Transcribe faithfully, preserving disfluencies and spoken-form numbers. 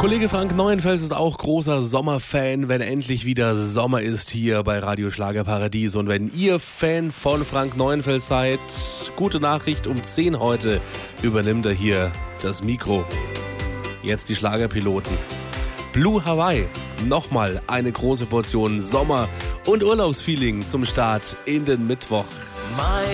Kollege Frank Neuenfels ist auch großer Sommerfan, wenn endlich wieder Sommer ist hier bei Radio Schlagerparadies. Und wenn ihr Fan von Frank Neuenfels seid, gute Nachricht, um zehn heute übernimmt er hier das Mikro. Jetzt die Schlagerpiloten. Blue Hawaii, nochmal eine große Portion Sommer- und Urlaubsfeeling zum Start in den Mittwoch.